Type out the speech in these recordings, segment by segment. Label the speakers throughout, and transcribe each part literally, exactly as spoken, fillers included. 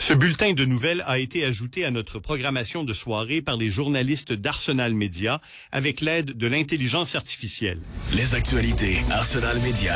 Speaker 1: Ce bulletin de nouvelles a été ajouté à notre programmation de soirée par les journalistes d'Arsenal Média avec l'aide de l'intelligence artificielle.
Speaker 2: Les actualités Arsenal Média.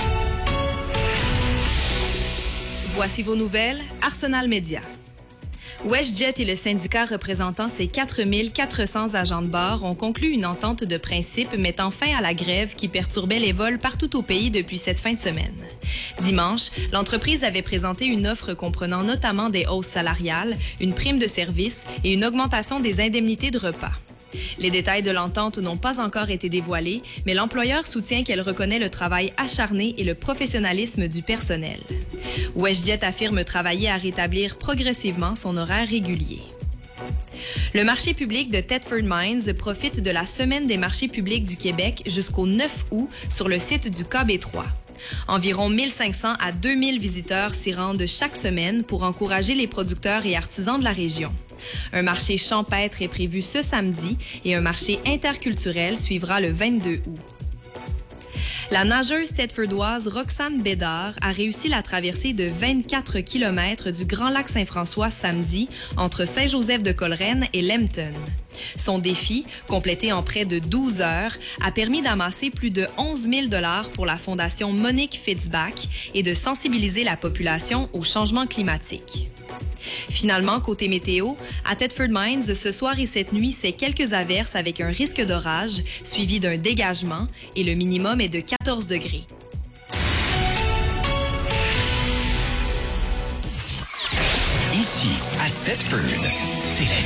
Speaker 3: Voici vos nouvelles, Arsenal Média. WestJet et le syndicat représentant ses quatre mille quatre cents agents de bord ont conclu une entente de principe mettant fin à la grève qui perturbait les vols partout au pays depuis cette fin de semaine. Dimanche, l'entreprise avait présenté une offre comprenant notamment des hausses salariales, une prime de service et une augmentation des indemnités de repas. Les détails de l'entente n'ont pas encore été dévoilés, mais l'employeur soutient qu'elle reconnaît le travail acharné et le professionnalisme du personnel. WestJet affirme travailler à rétablir progressivement son horaire régulier. Le marché public de Thetford Mines profite de la Semaine des marchés publics du Québec jusqu'au neuf août sur le site du K B trois. Environ mille cinq cents à deux mille visiteurs s'y rendent chaque semaine pour encourager les producteurs et artisans de la région. Un marché champêtre est prévu ce samedi et un marché interculturel suivra le vingt-deux août. La nageuse thetfordoise Roxane Bédard a réussi la traversée de vingt-quatre kilomètres du Grand Lac Saint-François samedi entre Saint-Joseph-de-Coleraine et Lambton. Son défi, complété en près de douze heures, a permis d'amasser plus de onze mille dollars pour la fondation Monique Fitzbach et de sensibiliser la population au changement climatique. Finalement, côté météo, à Thetford Mines, ce soir et cette nuit, c'est quelques averses avec un risque d'orage, suivi d'un dégagement, et le minimum est de quatorze degrés.
Speaker 2: Ici, à Thetford, c'est la